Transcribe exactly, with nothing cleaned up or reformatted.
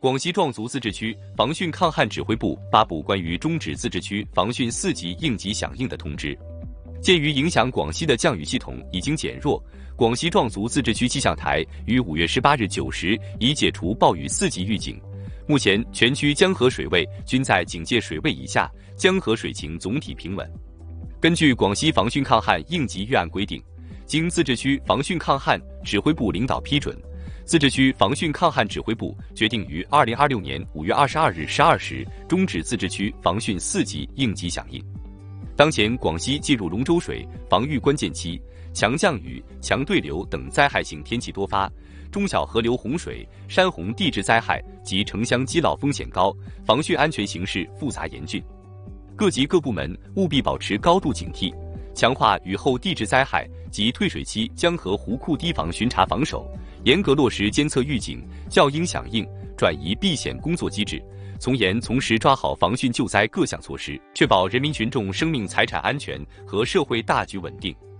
广西壮族自治区防汛抗旱指挥部发布关于终止自治区防汛四级应急响应的通知。鉴于影响广西的降雨系统已经减弱，广西壮族自治区气象台于五月十八日九时已解除暴雨四级预警。目前全区江河水位均在警戒水位以下，江河水情总体平稳。根据广西防汛抗旱应急预案规定，经自治区防汛抗旱指挥部领导批准，自治区防汛抗旱指挥部决定于二零二六年五月二十二日十二时终止自治区防汛四级应急响应。当前广西进入龙舟水防御关键期，强降雨、强对流等灾害性天气多发，中小河流洪水、山洪地质灾害及城乡积涝风险高，防汛安全形势复杂严峻。各级各部门务必保持高度警惕，强化雨后地质灾害及退水期江河湖库堤防巡查防守，严格落实监测预警、较应响应、转移避险工作机制，从严从实抓好防汛救灾各项措施，确保人民群众生命财产安全和社会大局稳定。